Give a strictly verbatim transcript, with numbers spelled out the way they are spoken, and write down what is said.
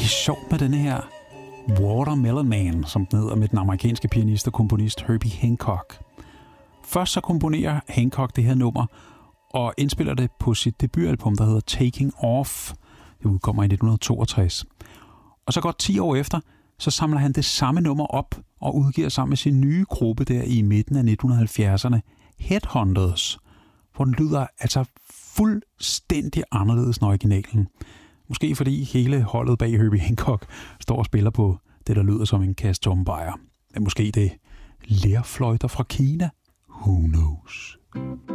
er sjovt med den her Watermelon Man, som den hedder, med den amerikanske pianist og komponist Herbie Hancock. Først så komponerer Hancock det her nummer og indspiller det på sit debutalbum, der hedder Taking Off. Det udkommer i nitten toogtres. Og så godt ti år efter, så samler han det samme nummer op og udgiver sammen med sin nye gruppe der i midten af nitten halvfjerdserne, Headhunters, hvor den lyder altså fuldstændig anderledes end originalen. Måske fordi hele holdet bag Herbie Hancock står og spiller på det, der lyder som en kasse tomme bajer. Men måske det lerfløjter fra Kina? Who knows?